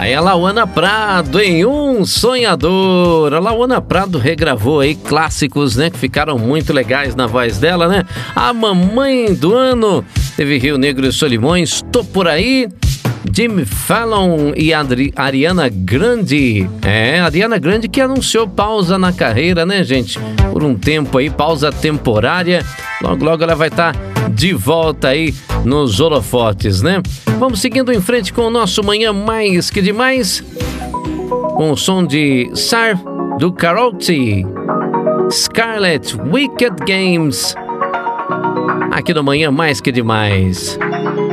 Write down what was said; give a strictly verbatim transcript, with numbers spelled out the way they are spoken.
Aí a Lauana Prado em Um Sonhador. A Lauana Prado regravou aí clássicos, né, que ficaram muito legais na voz dela, né? A Mamãe do Ano, teve Rio Negro e Solimões, Tô Por Aí, Jimmy Fallon e Adri- Ariana Grande. É, Ariana Grande que anunciou pausa na carreira, né, gente? Por um tempo aí, pausa temporária. Logo, logo ela vai estar de volta aí nos holofotes, né? Vamos seguindo em frente com o nosso Manhã Mais Que Demais, com o som de Sar, do Karaoke, Scarlet, Wicked Games, aqui no Manhã Mais Que Demais.